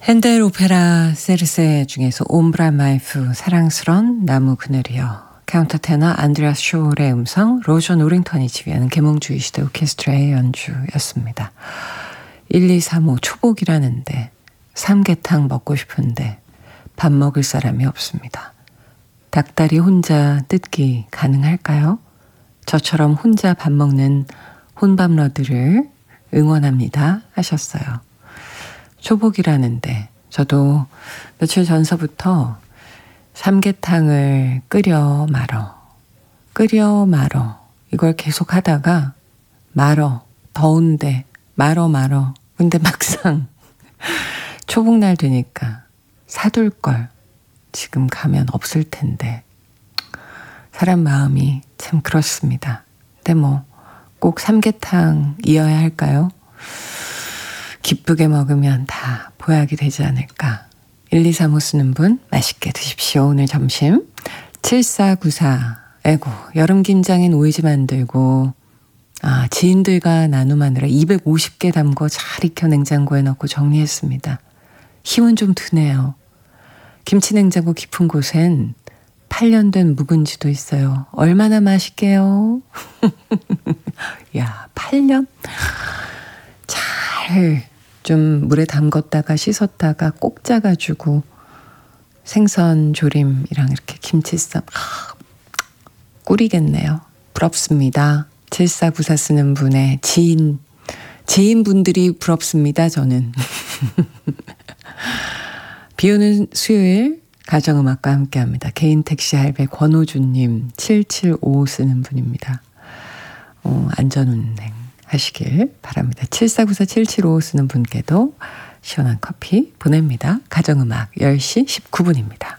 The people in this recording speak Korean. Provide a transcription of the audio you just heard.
핸델 오페라 세르세 중에서 옴브라 마이프 사랑스런 나무 그늘이여, 카운터테너 안드레아스 쇼울의 음성, 로저 노링턴이 지휘하는 계몽주의 시대 오케스트라의 연주였습니다. 1235 초복이라는데 삼계탕 먹고 싶은데 밥 먹을 사람이 없습니다. 닭다리 혼자 뜯기 가능할까요? 저처럼 혼자 밥 먹는 혼밥러들을 응원합니다 하셨어요. 초복이라는데 저도 며칠 전서부터 삼계탕을 끓여 말어 이걸 계속 하다가 더운데 말어 근데 막상 초복날 되니까 사둘 걸 지금 가면 없을 텐데, 사람 마음이 참 그렇습니다. 근데 뭐 꼭 삼계탕이어야 할까요? 기쁘게 먹으면 다 보약이 되지 않을까. 1235 쓰는 분 맛있게 드십시오. 오늘 점심 7494 아이고, 여름 김장엔 오이지 만들고 지인들과 나눔하느라 250개 담궈 잘 익혀 냉장고에 넣고 정리했습니다. 힘은 좀 드네요. 김치 냉장고 깊은 곳엔 8년 된 묵은지도 있어요. 얼마나 맛있게요? 야, 8년? 잘 좀 물에 담궜다가 씻었다가 꼭 짜가지고 생선 조림이랑 이렇게 김치쌈 꿀이겠네요. 부럽습니다. 7494 쓰는 분의 지인분들이 부럽습니다. 저는. 비오는 수요일 가정음악과 함께합니다. 개인 택시 할배 권호준님 775 쓰는 분입니다. 안전운행 하시길 바랍니다. 7494 775 쓰는 분께도 시원한 커피 보냅니다. 가정음악 10시 19분입니다.